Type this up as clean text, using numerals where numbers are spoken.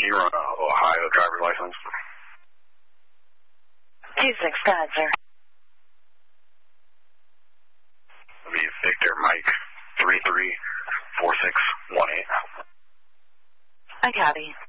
you run an Ohio driver's license? 26, go ahead, sir. It'll be Victor Mike 334618. I copy.